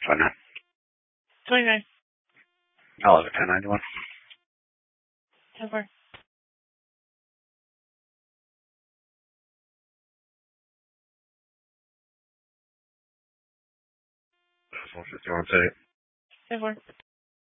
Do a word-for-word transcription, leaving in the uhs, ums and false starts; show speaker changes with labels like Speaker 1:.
Speaker 1: twenty-nine.
Speaker 2: twenty-nine.
Speaker 1: I'll have a ten ninety-one.
Speaker 2: ten four.
Speaker 1: one fifty-one, say.
Speaker 2: ten four.